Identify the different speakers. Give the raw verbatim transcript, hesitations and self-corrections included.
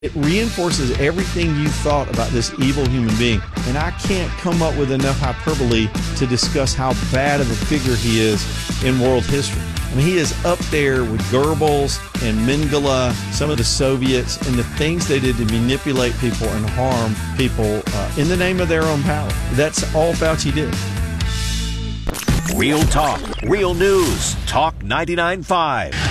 Speaker 1: It reinforces everything you thought about this evil human being. And I can't come up with enough hyperbole to discuss how bad of a figure he is in world history. I mean, he is up there with Goebbels and Mengele, some of the Soviets, and the things they did to manipulate people and harm people uh, in the name of their own power. That's all Fauci did.
Speaker 2: Real talk, real news. Talk ninety-nine point five.